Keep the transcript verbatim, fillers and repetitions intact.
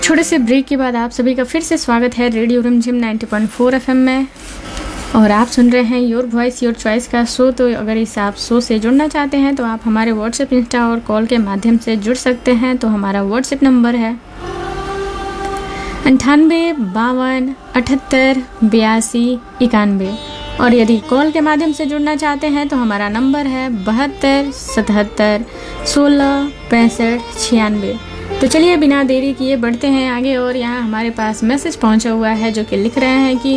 छोटे से ब्रेक के बाद आप सभी का फिर से स्वागत है रेडियो रिमझिम नाइंटी पॉइंट फोर एफएम में, और आप सुन रहे हैं योर वॉइस योर चॉइस का शो। तो अगर इस आप शो से जुड़ना चाहते हैं तो आप हमारे व्हाट्सएप, इंस्टा और कॉल के माध्यम से जुड़ सकते हैं। तो हमारा व्हाट्सएप नंबर है अंठानवे बावन अठहत्तर बयासी इक्यानवे, और यदि कॉल के माध्यम से जुड़ना चाहते हैं तो हमारा नंबर है बहत्तर सतहत्तर सोलह पैंसठ छियानवे। तो चलिए बिना देरी किए बढ़ते हैं आगे, और यहाँ हमारे पास मैसेज पहुँचा हुआ है जो कि लिख रहे हैं कि